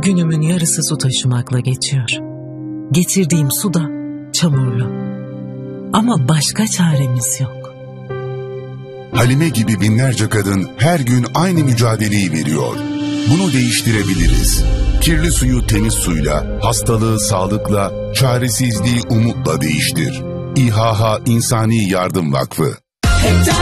Günümün yarısı su taşımakla geçiyor. Getirdiğim su da çamurlu. Ama başka çaremiz yok. Halime gibi binlerce kadın her gün aynı mücadeleyi veriyor. Bunu değiştirebiliriz. Kirli suyu temiz suyla, hastalığı sağlıkla, çaresizliği umutla değiştir. İHH İnsani Yardım Vakfı.